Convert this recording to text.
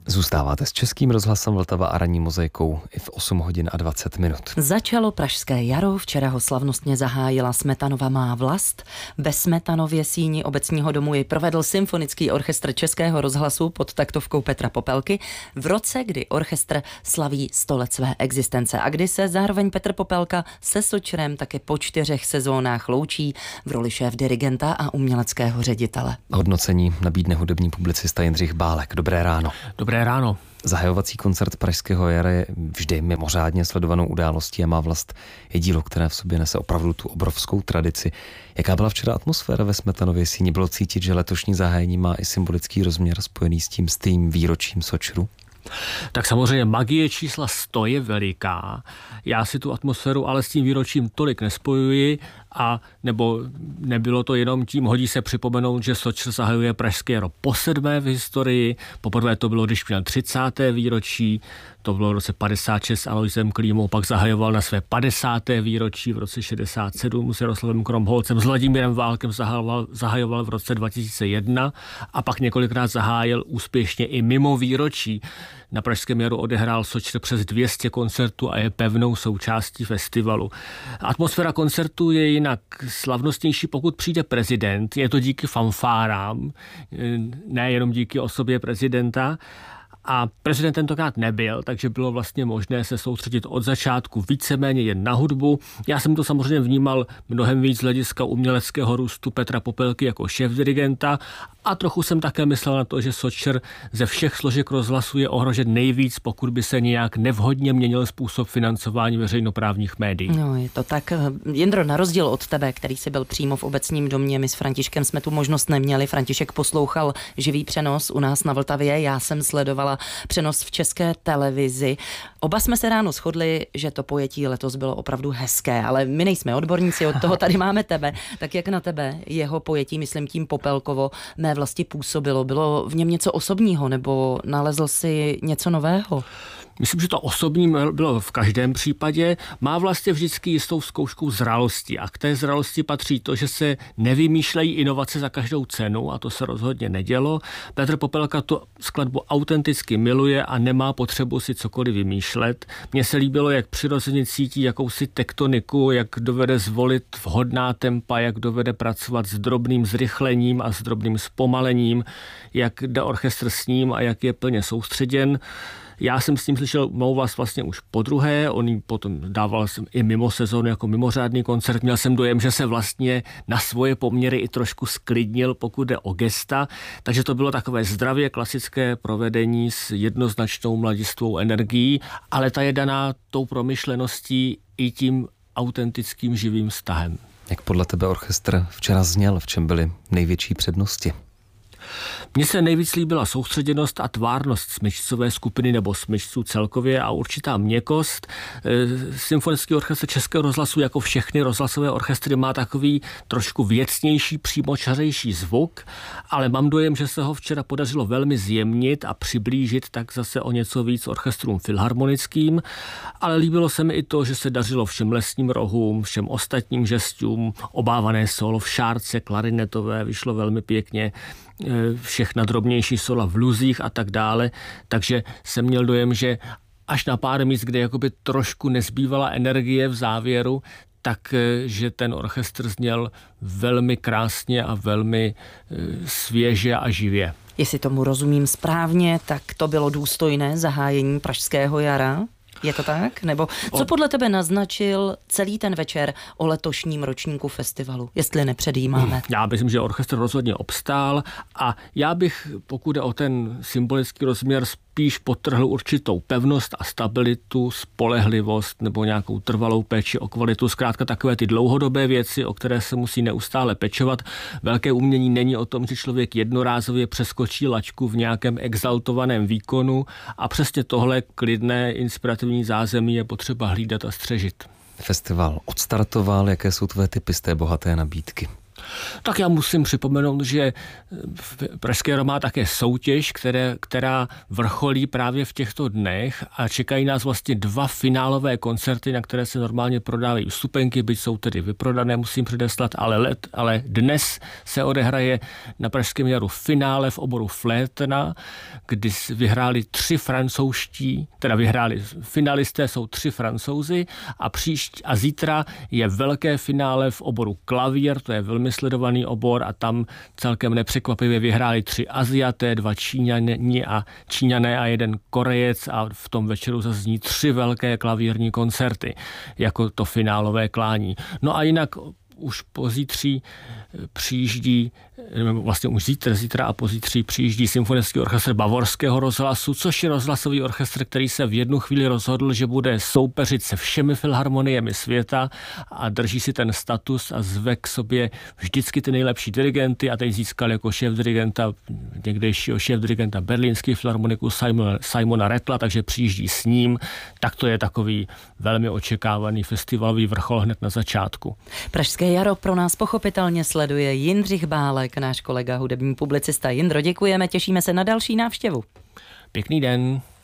Zůstáváte s Českým rozhlasem Vltava a ranní mozaikou i v 8 hodin a 20 minut. Začalo pražské jaro, včera ho slavnostně zahájila Smetanova má vlast. Ve Smetanově síni obecního domu ji provedl symfonický orchestr Českého rozhlasu pod taktovkou Petra Popelky v roce, kdy orchestr slaví 100 let své existence a kdy se zároveň Petr Popelka se Sočrem také po 4 sezónách loučí v roli šéfdirigenta a uměleckého ředitele. Hodnocení nabídne hudební publicista Jindřich Bálek. Dobré ráno. Dobré ráno. Zahajovací koncert pražského jara je vždy mimořádně sledovanou událostí a má vlast je dílo, které v sobě nese opravdu tu obrovskou tradici. Jaká byla včera atmosféra ve Smetanově síni? Bylo cítit, že letošní zahájení má i symbolický rozměr spojený s tím výročím Sočru? Tak samozřejmě magie čísla 100 je veliká. Já si tu atmosféru ale s tím výročím tolik nespojuji a nebo nebylo to jenom tím, hodí se připomenout, že Sočr zahajuje pražské jaro po 7. v historii. Poprvé to bylo, když měl 30. výročí, to bylo v roce 56 s Aloisem Klímou, pak zahajoval na své 50. výročí v roce 67 s Jaroslavem Kromholcem, s Vladimírem Válkem zahajoval v roce 2001 a pak několikrát zahájil úspěšně i mimo výročí. Na pražském jaru odehrál Sočr přes 200 koncertů a je pevnou součástí festivalu. Atmosféra koncertu je jinak slavnostnější, pokud přijde prezident. Je to díky fanfárám, nejenom díky osobě prezidenta. A prezident tentokrát nebyl, takže bylo vlastně možné se soustředit od začátku víceméně jen na hudbu. Já jsem to samozřejmě vnímal mnohem víc z hlediska uměleckého růstu Petra Popelky jako šéfdirigenta a trochu jsem také myslel na to, že Sočr ze všech složek rozhlasu je ohrožen nejvíc, pokud by se nějak nevhodně měnil způsob financování veřejnoprávních médií. No, je to tak. Jindro, na rozdíl od tebe, který si byl přímo v obecním domě, my s Františkem jsme tu možnost neměli. František poslouchal živý přenos u nás na Vltavě, já jsem sledovala přenos v České televizi. Oba jsme se ráno shodli, že to pojetí letos bylo opravdu hezké, ale my nejsme odborníci, od toho tady máme tebe. Tak jak na tebe jeho pojetí, myslím tím Popelkovo, mé vlasti působilo? Bylo v něm něco osobního nebo nalezl si něco nového? Myslím, že to osobní bylo v každém případě. Má vlastně vždycky jistou zkoušku zralosti a k té zralosti patří to, že se nevymýšlejí inovace za každou cenu a to se rozhodně nedělo. Petr Popelka tu skladbu autenticky miluje a nemá potřebu si cokoliv vymýšlet. Mně se líbilo, jak přirozeně cítí jakousi tektoniku, jak dovede zvolit vhodná tempa, jak dovede pracovat s drobným zrychlením a s drobným zpomalením, jak jde orchestr s ním a jak je plně soustředěn. Já jsem s ním slyšel mou vlast vlastně už podruhé, on ji potom dával jsem i mimo sezónu jako mimořádný koncert. Měl jsem dojem, že se vlastně na svoje poměry i trošku sklidnil, pokud jde o gesta, takže to bylo takové zdravě klasické provedení s jednoznačnou mladistvou energií, ale ta je daná tou promyšleností i tím autentickým živým vztahem. Jak podle tebe orchestr včera zněl, v čem byly největší přednosti? Mně se nejvíc líbila soustředěnost a tvárnost smyčcové skupiny nebo smyčců celkově a určitá měkkost. Symfonický orchestr Českého rozhlasu jako všechny rozhlasové orchestry má takový trošku věcnější, přímočařejší zvuk, ale mám dojem, že se ho včera podařilo velmi zjemnit a přiblížit tak zase o něco víc orchestrům filharmonickým, ale líbilo se mi i to, že se dařilo všem lesním rohům, všem ostatním žestům, obávané solo v šárce, klarinetové, vyšlo velmi pěkně, všechna drobnější sola v luzích a tak dále, takže jsem měl dojem, že až na pár míst, kde jakoby trošku nezbývala energie v závěru, takže ten orchestr zněl velmi krásně a velmi svěže a živě. Jestli tomu rozumím správně, tak to bylo důstojné zahájení pražského jara? Je to tak? Nebo co podle tebe naznačil celý ten večer o letošním ročníku festivalu, jestli nepředjímáme? Já myslím, že orchestr rozhodně obstál a já bych, pokud jde o ten symbolický rozměr, spíš podtrhl určitou pevnost a stabilitu, spolehlivost nebo nějakou trvalou péči o kvalitu. Zkrátka takové ty dlouhodobé věci, o které se musí neustále pečovat. Velké umění není o tom, že člověk jednorázově přeskočí laťku v nějakém exaltovaném výkonu a přesně tohle klidné, inspirativní zázemí je potřeba hlídat a střežit. Festival odstartoval, jaké jsou tvé tipy z té bohaté nabídky? Tak já musím připomenout, že Pražské jaro má také soutěž, která vrcholí právě v těchto dnech a čekají nás vlastně 2 finálové koncerty, na které se normálně prodávají vstupenky, byť jsou tedy vyprodané, musím předeslat, ale dnes se odehraje na Pražském jaru finále v oboru flétna, kdy vyhráli 3 finalisté jsou 3 Francouzi a zítra je velké finále v oboru klavír, to je velmi sledovaný obor a tam celkem nepřekvapivě vyhráli 3 Aziaté, 2 Číňané a 1 Korejec a v tom večeru zazní 3 velké klavírní koncerty jako to finálové klání. No a jinak už pozítří přijíždí, vlastně už zítra a pozítří přijíždí Symfonický orchestr Bavorského rozhlasu, což je rozhlasový orchestr, který se v jednu chvíli rozhodl, že bude soupeřit se všemi filharmoniemi světa a drží si ten status a zve k sobě vždycky ty nejlepší dirigenty a teď získal jako někdejšího šéfdirigenta berlínských filharmoniků Simona Rattla, takže přijíždí s ním. Tak to je takový velmi očekávaný festivalový vrchol hned na začátku. Pražské jaro pro nás pochopitelně sleduje Jindřich Bálek, náš kolega hudební publicista. Jindro, děkujeme, těšíme se na další návštěvu. Pěkný den.